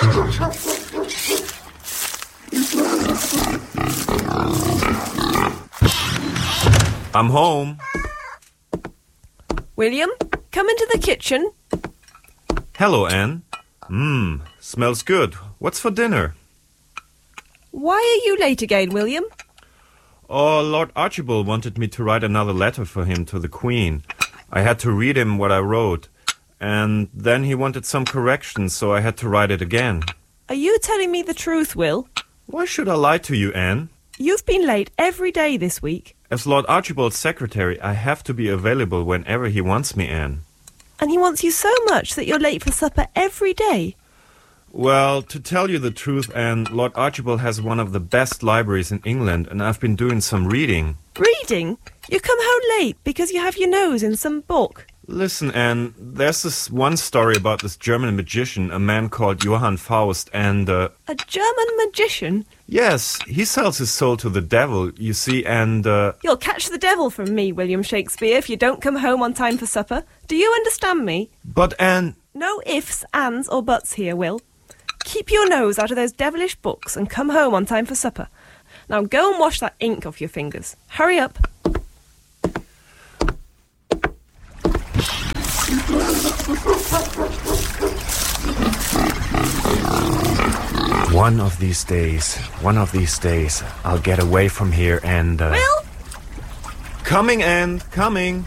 I'm home. William, come into the kitchen. Hello, Anne. Smells good. What's for dinner? Why are you late again, William? Oh, Lord Archibald wanted me to write another letter for him to the Queen. I had to read him what I wrote. And then he wanted some corrections, so I had to write it again. Are you telling me the truth, Will? Why should I lie to you, Anne? You've been late every day this week. As Lord Archibald's secretary, I have to be available whenever he wants me, Anne. And he wants you so much that you're late for supper every day. Well, to tell you the truth, Anne, Lord Archibald has one of the best libraries in England, and I've been doing some reading. Reading? You come home late because you have your nose in some book. Listen, Anne, there's this one story about this German magician, a man called Johann Faust, and... A German magician? Yes, he sells his soul to the devil, you see, and... You'll catch the devil from me, William Shakespeare, if you don't come home on time for supper. Do you understand me? But, Anne... No ifs, ands, or buts here, Will. Keep your nose out of those devilish books and come home on time for supper. Now go and wash that ink off your fingers. Hurry up. One of these days, I'll get away from here and... Will? Coming, Anne, coming.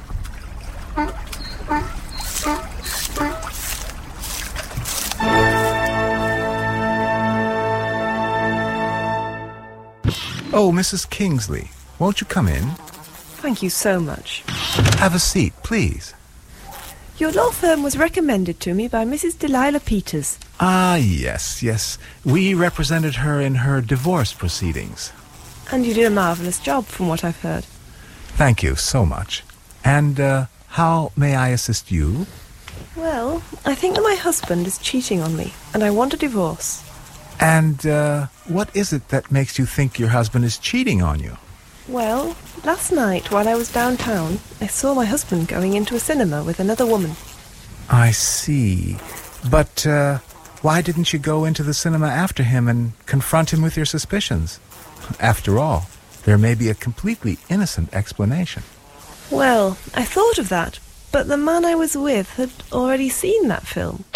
Oh, Mrs. Kingsley, won't you come in? Thank you so much. Have a seat, please. Your law firm was recommended to me by Mrs. Delilah Peters. Ah, yes. We represented her in her divorce proceedings. And you did a marvellous job, from what I've heard. Thank you so much. And, how may I assist you? Well, I think that my husband is cheating on me, and I want a divorce. And, what is it that makes you think your husband is cheating on you? Well, last night, while I was downtown, I saw my husband going into a cinema with another woman. I see. But, why didn't you go into the cinema after him and confront him with your suspicions? After all, there may be a completely innocent explanation. Well, I thought of that, but the man I was with had already seen that film.